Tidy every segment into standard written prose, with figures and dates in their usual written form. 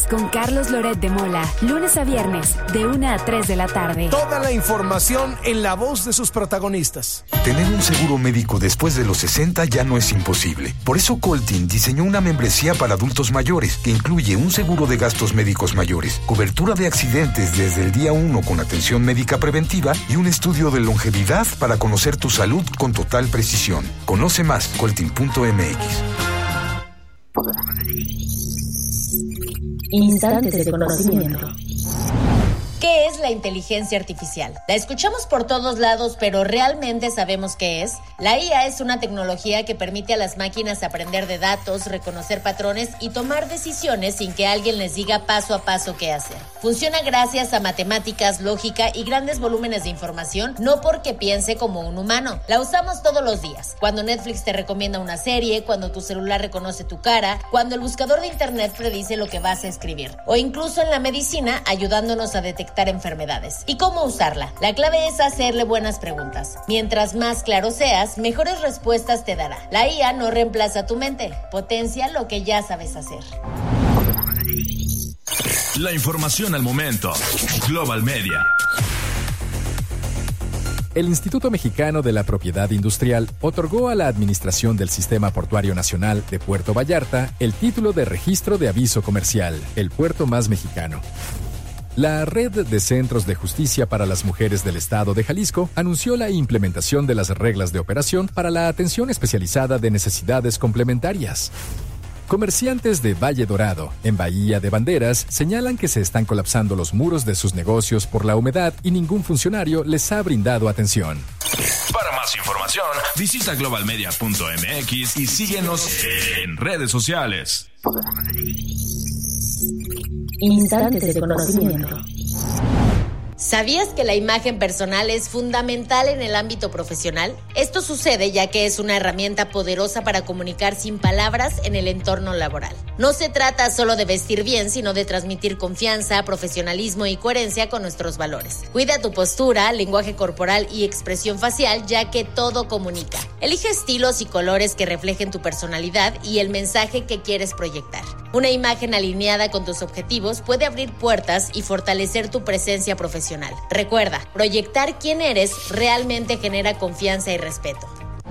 Con Carlos Loret de Mola, lunes a viernes, de 1 a 3 de la tarde. Toda la información en la voz de sus protagonistas. Tener un seguro médico después de los 60 ya no es imposible. Por eso Coltin diseñó una membresía para adultos mayores que incluye un seguro de gastos médicos mayores, cobertura de accidentes desde el día 1 con atención médica preventiva y un estudio de longevidad para conocer tu salud con total precisión. Conoce más, coltin.mx. Instantes de conocimiento. ¿Qué es la inteligencia artificial? La escuchamos por todos lados, pero ¿realmente sabemos qué es? La IA es una tecnología que permite a las máquinas aprender de datos, reconocer patrones y tomar decisiones sin que alguien les diga paso a paso qué hacer. Funciona gracias a matemáticas, lógica y grandes volúmenes de información, no porque piense como un humano. La usamos todos los días. Cuando Netflix te recomienda una serie, cuando tu celular reconoce tu cara, cuando el buscador de internet predice lo que vas a escribir, o incluso en la medicina ayudándonos a detectar enfermedades. ¿Y cómo usarla? La clave es hacerle buenas preguntas. Mientras más claro seas, mejores respuestas te dará. La IA no reemplaza tu mente, potencia lo que ya sabes hacer. La información al momento. Global Media. El Instituto Mexicano de la Propiedad Industrial otorgó a la Administración del Sistema Portuario Nacional de Puerto Vallarta el título de Registro de Aviso Comercial, el puerto más mexicano. La Red de Centros de Justicia para las Mujeres del Estado de Jalisco anunció la implementación de las reglas de operación para la atención especializada de necesidades complementarias. Comerciantes de Valle Dorado, en Bahía de Banderas, señalan que se están colapsando los muros de sus negocios por la humedad y ningún funcionario les ha brindado atención. Para más información, visita globalmedia.mx y síguenos en redes sociales. Instantes de conocimiento. ¿Sabías que la imagen personal es fundamental en el ámbito profesional? Esto sucede ya que es una herramienta poderosa para comunicar sin palabras en el entorno laboral. No se trata solo de vestir bien, sino de transmitir confianza, profesionalismo y coherencia con nuestros valores. Cuida tu postura, lenguaje corporal y expresión facial, ya que todo comunica. Elige estilos y colores que reflejen tu personalidad y el mensaje que quieres proyectar. Una imagen alineada con tus objetivos puede abrir puertas y fortalecer tu presencia profesional. Recuerda, proyectar quién eres realmente genera confianza y respeto.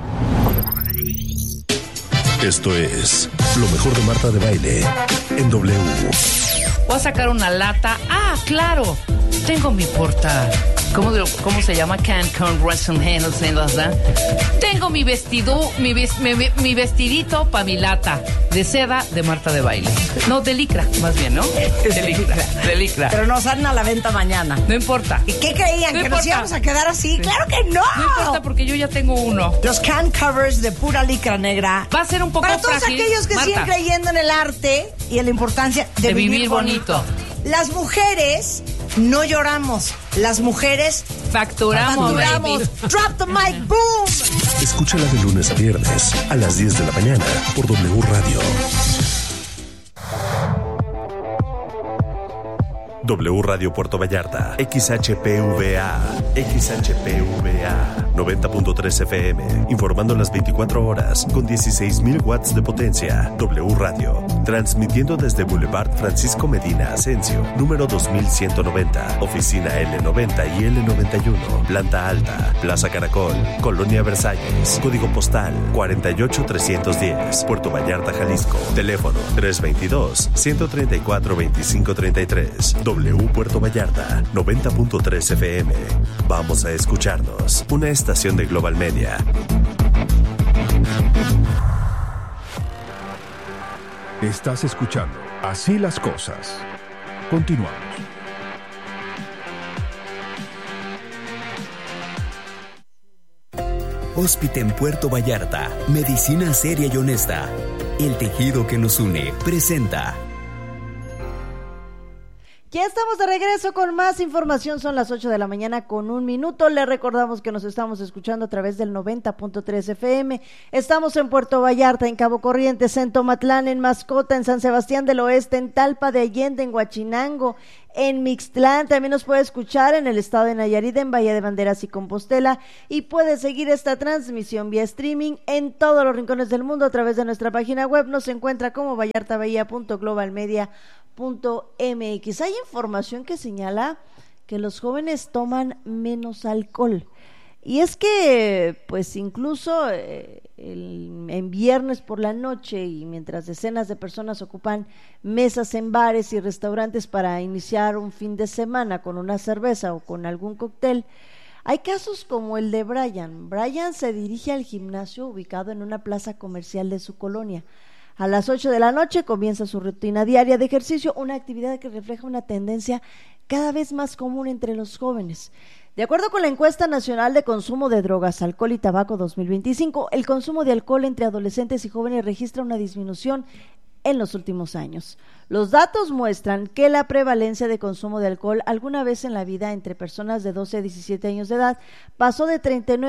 Esto es lo mejor de Marta de Baile en W. Voy a sacar una lata. ¡Ah, claro! Tengo mi porta. ¿Cómo se llama? Tengo mi vestido, mi vestidito para mi lata de seda de Marta de Baile. No, de licra, más bien, ¿no? De licra. Pero nos salen a la venta mañana. No importa. ¿Y qué creían? No ¿Que importa. nos íbamos a quedar así? Sí. ¡Claro que no! No importa porque yo ya tengo uno. Los can covers de pura licra negra. Va a ser un poco para todos frágil, aquellos que Marta, siguen creyendo en el arte y en la importancia de vivir bonito. Las mujeres no lloramos. Las mujeres facturamos. Baby. Drop the mic, boom. Escúchala de lunes a viernes a las 10 de la mañana por W Radio. W Radio Puerto Vallarta, XHPVA, 90.3 FM, informando las 24 horas con 16,000 watts de potencia. W Radio, transmitiendo desde Boulevard Francisco Medina Asensio, número 2190, oficina L90 y L91, planta alta, Plaza Caracol, Colonia Versalles, código postal 48310, Puerto Vallarta, Jalisco, teléfono 322-134-2533. W Puerto Vallarta, 90.3 FM. Vamos a escucharnos. Una estación de Global Media. Estás escuchando Así las Cosas. Continuamos. Hóspite en Puerto Vallarta. Medicina seria y honesta. El tejido que nos une presenta. Ya estamos de regreso con más información, son las 8 de la mañana con 1 minuto. Le recordamos que nos estamos escuchando a través del 90.3 FM. Estamos en Puerto Vallarta, en Cabo Corrientes, en Tomatlán, en Mascota, en San Sebastián del Oeste, en Talpa de Allende, en Huachinango, en Mixtlán. También nos puede escuchar en el estado de Nayarit, en Bahía de Banderas y Compostela, y puede seguir esta transmisión vía streaming en todos los rincones del mundo a través de nuestra página web. Nos encuentra como vallartabahía.globalmedia.com. Hay información que señala que los jóvenes toman menos alcohol. Y es que, pues incluso en viernes por la noche y mientras decenas de personas ocupan mesas en bares y restaurantes para iniciar un fin de semana con una cerveza o con algún cóctel, hay casos como el de Brian. Brian se dirige al gimnasio ubicado en una plaza comercial de su colonia. A las 8 de la noche comienza su rutina diaria de ejercicio, una actividad que refleja una tendencia cada vez más común entre los jóvenes. De acuerdo con la encuesta nacional de consumo de drogas, alcohol y tabaco 2025, el consumo de alcohol entre adolescentes y jóvenes registra una disminución en los últimos años. Los datos muestran que la prevalencia de consumo de alcohol alguna vez en la vida entre personas de 12 a 17 años de edad pasó de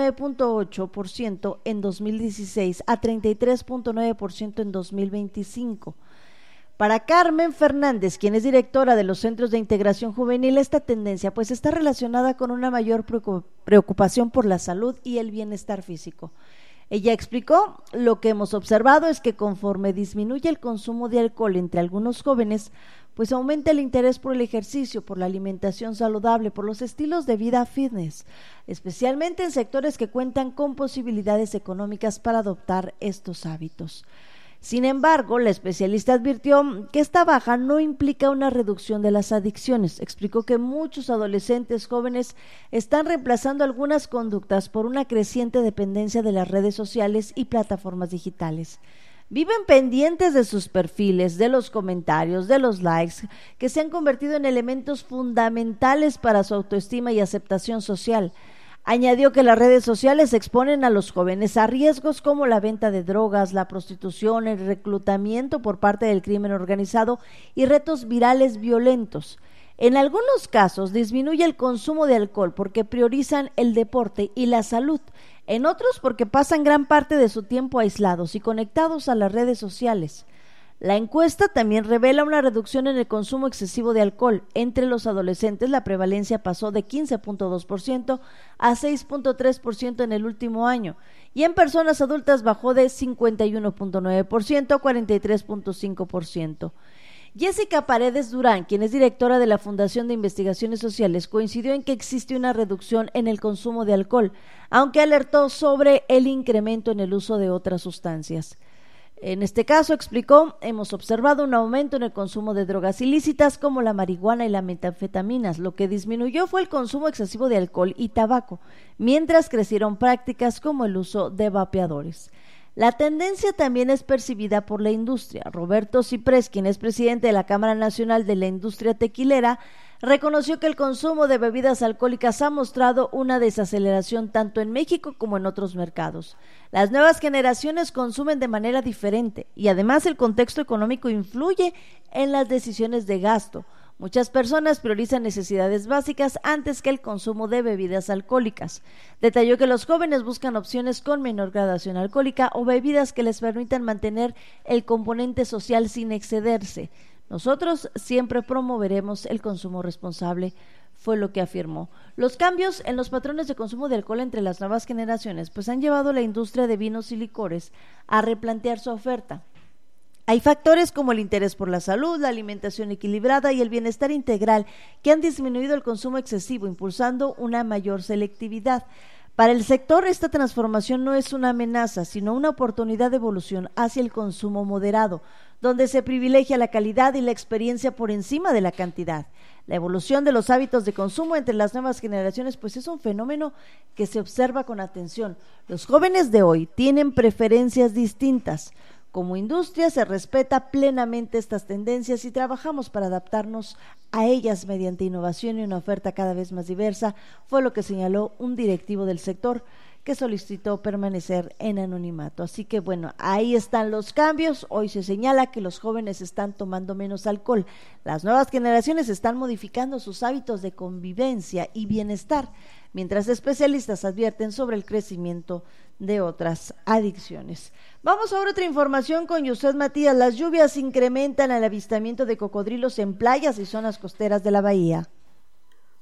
39.8% en 2016 a 33.9% en 2025. Para Carmen Fernández, quien es directora de los Centros de Integración Juvenil, esta tendencia pues está relacionada con una mayor preocupación por la salud y el bienestar físico. Ella explicó: lo que hemos observado es que conforme disminuye el consumo de alcohol entre algunos jóvenes, pues aumenta el interés por el ejercicio, por la alimentación saludable, por los estilos de vida fitness, especialmente en sectores que cuentan con posibilidades económicas para adoptar estos hábitos. Sin embargo, la especialista advirtió que esta baja no implica una reducción de las adicciones. Explicó que muchos adolescentes jóvenes están reemplazando algunas conductas por una creciente dependencia de las redes sociales y plataformas digitales. Viven pendientes de sus perfiles, de los comentarios, de los likes, que se han convertido en elementos fundamentales para su autoestima y aceptación social. Añadió que las redes sociales exponen a los jóvenes a riesgos como la venta de drogas, la prostitución, el reclutamiento por parte del crimen organizado y retos virales violentos. En algunos casos disminuye el consumo de alcohol porque priorizan el deporte y la salud, en otros porque pasan gran parte de su tiempo aislados y conectados a las redes sociales. La encuesta también revela una reducción en el consumo excesivo de alcohol. Entre los adolescentes la prevalencia pasó de 15.2% a 6.3% en el último año y en personas adultas bajó de 51.9% a 43.5%. Jessica Paredes Durán, quien es directora de la Fundación de Investigaciones Sociales, coincidió en que existe una reducción en el consumo de alcohol, aunque alertó sobre el incremento en el uso de otras sustancias. En este caso, explicó, hemos observado un aumento en el consumo de drogas ilícitas como la marihuana y las metanfetaminas. Lo que disminuyó fue el consumo excesivo de alcohol y tabaco, mientras crecieron prácticas como el uso de vapeadores. La tendencia también es percibida por la industria. Roberto Ciprés, quien es presidente de la Cámara Nacional de la Industria Tequilera, reconoció que el consumo de bebidas alcohólicas ha mostrado una desaceleración tanto en México como en otros mercados. Las nuevas generaciones consumen de manera diferente y además el contexto económico influye en las decisiones de gasto. Muchas personas priorizan necesidades básicas antes que el consumo de bebidas alcohólicas. Detalló que los jóvenes buscan opciones con menor gradación alcohólica o bebidas que les permitan mantener el componente social sin excederse. Nosotros siempre promoveremos el consumo responsable, fue lo que afirmó. Los cambios en los patrones de consumo de alcohol entre las nuevas generaciones pues han llevado a la industria de vinos y licores a replantear su oferta. Hay factores como el interés por la salud, la alimentación equilibrada y el bienestar integral que han disminuido el consumo excesivo, impulsando una mayor selectividad. Para el sector, esta transformación no es una amenaza, sino una oportunidad de evolución hacia el consumo moderado, donde se privilegia la calidad y la experiencia por encima de la cantidad. La evolución de los hábitos de consumo entre las nuevas generaciones pues es un fenómeno que se observa con atención. Los jóvenes de hoy tienen preferencias distintas. Como industria se respeta plenamente estas tendencias y trabajamos para adaptarnos a ellas mediante innovación y una oferta cada vez más diversa, fue lo que señaló un directivo del sector que solicitó permanecer en anonimato. Así que bueno, ahí están los cambios. Hoy se señala que los jóvenes están tomando menos alcohol. Las nuevas generaciones están modificando sus hábitos de convivencia y bienestar, mientras especialistas advierten sobre el crecimiento de otras adicciones. Vamos a otra información con Yusef Matías. Las lluvias incrementan el avistamiento de cocodrilos en playas y zonas costeras de la bahía.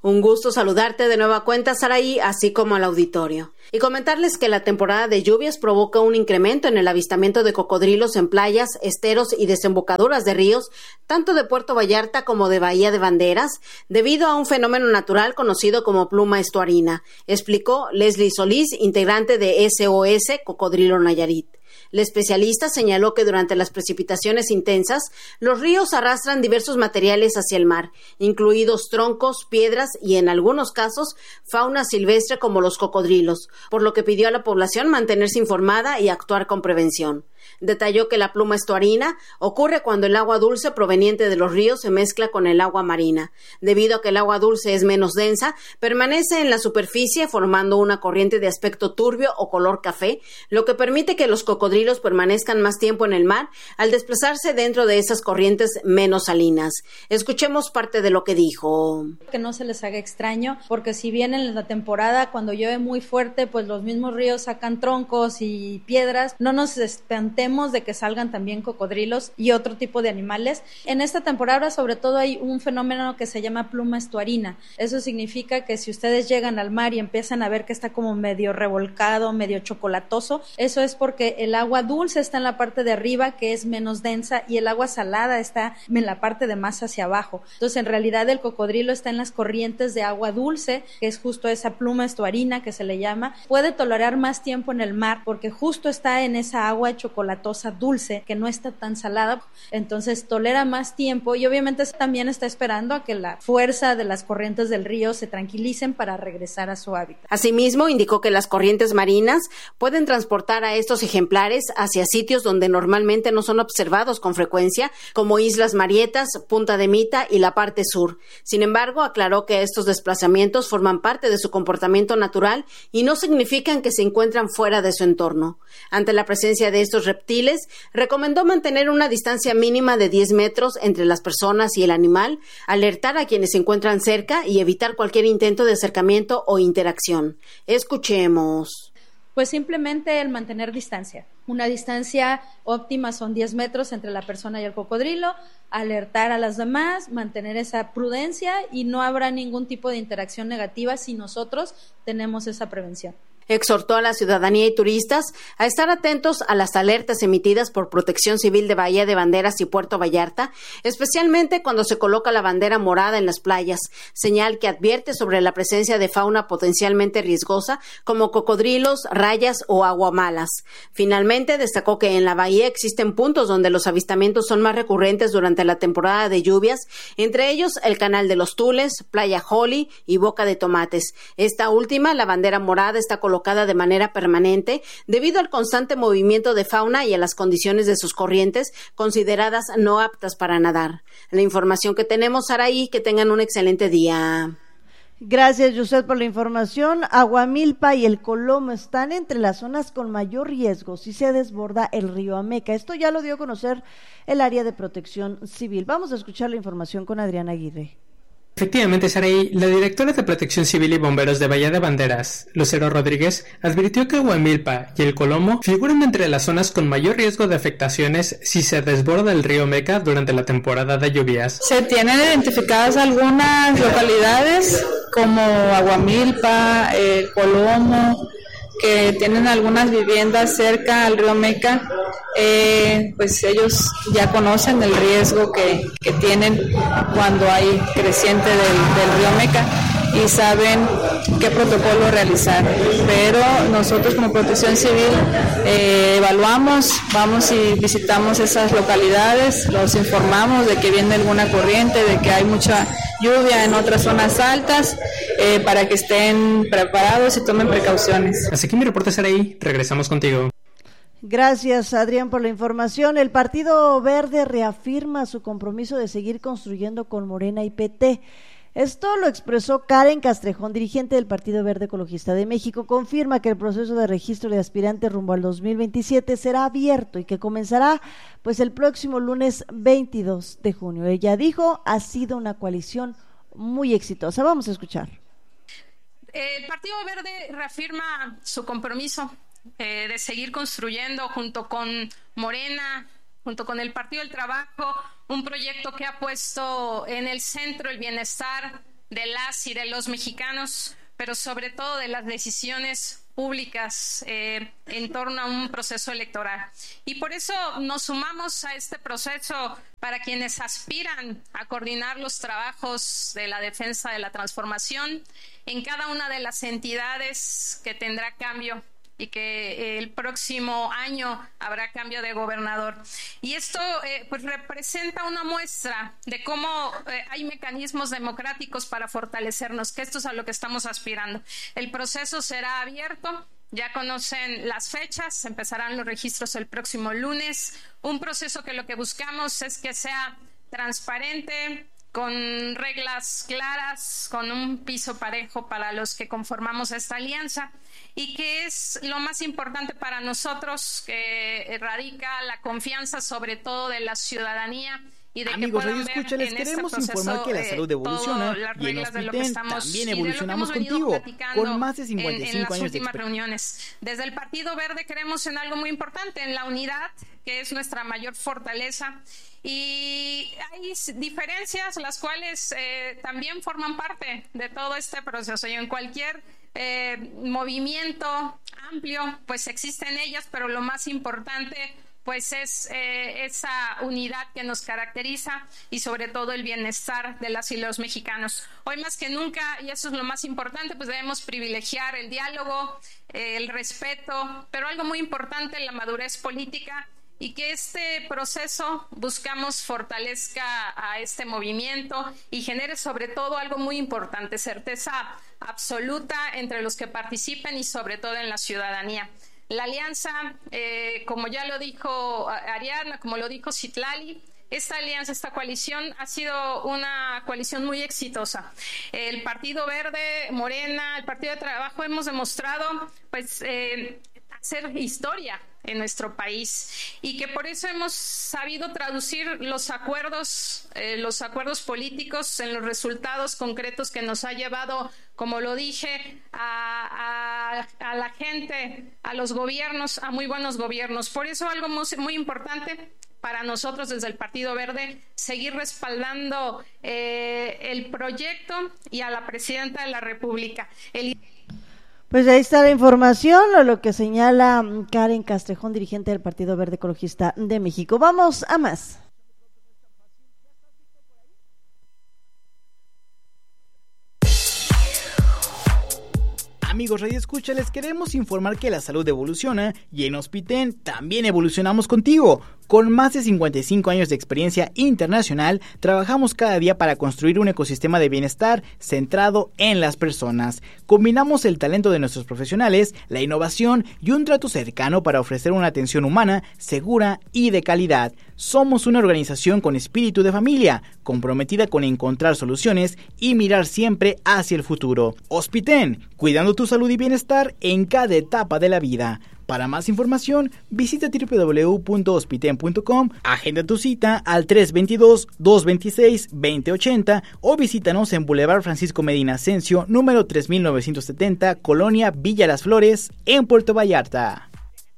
Un gusto saludarte de nueva cuenta, Saraí, así como al auditorio. Y comentarles que la temporada de lluvias provoca un incremento en el avistamiento de cocodrilos en playas, esteros y desembocaduras de ríos, tanto de Puerto Vallarta como de Bahía de Banderas, debido a un fenómeno natural conocido como pluma estuarina, explicó Leslie Solís, integrante de SOS Cocodrilo Nayarit. El especialista señaló que durante las precipitaciones intensas, los ríos arrastran diversos materiales hacia el mar, incluidos troncos, piedras y, en algunos casos, fauna silvestre como los cocodrilos, por lo que pidió a la población mantenerse informada y actuar con prevención. Detalló que la pluma estuarina ocurre cuando el agua dulce proveniente de los ríos se mezcla con el agua marina. Debido a que el agua dulce es menos densa, permanece en la superficie formando una corriente de aspecto turbio o color café, lo que permite que los cocodrilos permanezcan más tiempo en el mar al desplazarse dentro de esas corrientes menos salinas. Escuchemos parte de lo que dijo. Que no se les haga extraño, porque si bien en la temporada cuando llueve muy fuerte, pues los mismos ríos sacan troncos y piedras, no nos espantemos de que salgan también cocodrilos y otro tipo de animales. En esta temporada sobre todo hay un fenómeno que se llama pluma estuarina. Eso significa que si ustedes llegan al mar y empiezan a ver que está como medio revolcado, medio chocolatoso, eso es porque el agua dulce está en la parte de arriba, que es menos densa, y el agua salada está en la parte de más hacia abajo. Entonces en realidad el cocodrilo está en las corrientes de agua dulce, que es justo esa pluma estuarina que se le llama. Puede tolerar más tiempo en el mar porque justo está en esa agua chocolatosa dulce, que no está tan salada, entonces tolera más tiempo y obviamente también está esperando a que la fuerza de las corrientes del río se tranquilicen para regresar a su hábitat. Asimismo, indicó que las corrientes marinas pueden transportar a estos ejemplares hacia sitios donde normalmente no son observados con frecuencia, como Islas Marietas, Punta de Mita y la parte sur. Sin embargo, aclaró que estos desplazamientos forman parte de su comportamiento natural y no significan que se encuentran fuera de su entorno. Ante la presencia de estos reptiles, recomendó mantener una distancia mínima de 10 metros entre las personas y el animal, alertar a quienes se encuentran cerca y evitar cualquier intento de acercamiento o interacción. Escuchemos. Pues simplemente el mantener distancia. Una distancia óptima son 10 metros entre la persona y el cocodrilo, alertar a las demás, mantener esa prudencia y no habrá ningún tipo de interacción negativa si nosotros tenemos esa prevención. Exhortó a la ciudadanía y turistas a estar atentos a las alertas emitidas por Protección Civil de Bahía de Banderas y Puerto Vallarta, especialmente cuando se coloca la bandera morada en las playas, señal que advierte sobre la presencia de fauna potencialmente riesgosa como cocodrilos, rayas o aguamalas. Finalmente, destacó que en la bahía existen puntos donde los avistamientos son más recurrentes durante la temporada de lluvias, entre ellos el Canal de los Tules, Playa Holly y Boca de Tomates. Esta última, la bandera morada, está colocada de manera permanente debido al constante movimiento de fauna y a las condiciones de sus corrientes consideradas no aptas para nadar. La información que tenemos, Saraí, que tengan un excelente día. Gracias, Yusef, por la información. Aguamilpa y el Colomo están entre las zonas con mayor riesgo si se desborda el río Ameca. Esto ya lo dio a conocer el área de Protección Civil. Vamos a escuchar la información con Adriana Aguirre. Efectivamente, Saraí, la directora de Protección Civil y Bomberos de Bahía de Banderas, Lucero Rodríguez, advirtió que Aguamilpa y el Colomo figuran entre las zonas con mayor riesgo de afectaciones si se desborda el río Meca durante la temporada de lluvias. Se tienen identificadas algunas localidades como Aguamilpa, Colomo, que tienen algunas viviendas cerca al río Meca. Pues ellos ya conocen el riesgo que tienen cuando hay creciente del río Meca y saben qué protocolo realizar. Pero nosotros como Protección Civil evaluamos, vamos y visitamos esas localidades, los informamos de que viene alguna corriente, de que hay mucha lluvia en otras zonas altas, para que estén preparados y tomen precauciones. Así que mi reporte será ahí, regresamos contigo. Gracias, Adrián, por la información. El Partido Verde reafirma su compromiso de seguir construyendo con Morena y PT. Esto lo expresó Karen Castrejón, dirigente del Partido Verde Ecologista de México. Confirma que el proceso de registro de aspirantes rumbo al 2027 será abierto y que comenzará pues el próximo lunes 22 de junio. Ella dijo, ha sido una coalición muy exitosa. Vamos a escuchar. El Partido Verde reafirma su compromiso de seguir construyendo junto con Morena, junto con el Partido del Trabajo, un proyecto que ha puesto en el centro el bienestar de las y de los mexicanos, pero sobre todo de las decisiones públicas en torno a un proceso electoral. Y por eso nos sumamos a este proceso para quienes aspiran a coordinar los trabajos de la defensa de la transformación en cada una de las entidades que tendrá cambio y que el próximo año habrá cambio de gobernador. Y esto pues representa una muestra de cómo hay mecanismos democráticos para fortalecernos, que esto es a lo que estamos aspirando. El proceso será abierto, ya conocen las fechas, empezarán los registros el próximo lunes, un proceso que lo que buscamos es que sea transparente, con reglas claras, con un piso parejo para los que conformamos esta alianza, y que es lo más importante para nosotros, que radica la confianza sobre todo de la ciudadanía y de Amigos, que puedan escucha, les queremos este proceso, informar que la salud evoluciona y en Hospiten también evolucionamos contigo, con más de 55 años de experiencia. Desde el Partido Verde creemos en algo muy importante, en la unidad, que es nuestra mayor fortaleza, y hay diferencias las cuales también forman parte de todo este proceso, y en cualquier movimiento amplio pues existen ellas, pero lo más importante pues es esa unidad que nos caracteriza y sobre todo el bienestar de las y los mexicanos. Hoy más que nunca, y eso es lo más importante, pues debemos privilegiar el diálogo, el respeto, pero algo muy importante, la madurez política, y que este proceso buscamos fortalezca a este movimiento y genere sobre todo algo muy importante, certeza absoluta entre los que participen y sobre todo en la ciudadanía. La alianza, como ya lo dijo Ariadna, como lo dijo Citlali, esta alianza, esta coalición ha sido una coalición muy exitosa. El Partido Verde, Morena, el Partido de Trabajo hemos demostrado pues hacer historia en nuestro país y que por eso hemos sabido traducir los acuerdos políticos en los resultados concretos que nos ha llevado, como lo dije, a la gente, a los gobiernos, a muy buenos gobiernos. Por eso algo muy importante para nosotros desde el Partido Verde, seguir respaldando el proyecto y a la Presidenta de la República. Pues ahí está la información, lo que señala Karen Castrejón, dirigente del Partido Verde Ecologista de México. Vamos a más. Amigos Radio Escucha, les queremos informar que la salud evoluciona y en Hospiten también evolucionamos contigo. Con más de 55 años de experiencia internacional, trabajamos cada día para construir un ecosistema de bienestar centrado en las personas. Combinamos el talento de nuestros profesionales, la innovación y un trato cercano para ofrecer una atención humana, segura y de calidad. Somos una organización con espíritu de familia, comprometida con encontrar soluciones y mirar siempre hacia el futuro. Hospiten, cuidando tu salud y bienestar en cada etapa de la vida. Para más información, visita www.hospiten.com, agenda tu cita al 322-226-2080 o visítanos en Boulevard Francisco Medina Ascencio, número 3970, Colonia Villa Las Flores, en Puerto Vallarta.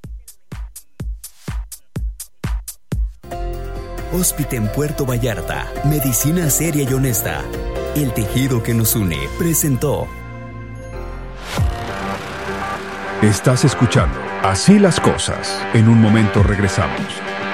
Hospiten Puerto Vallarta, medicina seria y honesta. El tejido que nos une presentó. Estás escuchando Así las cosas. En un momento regresamos.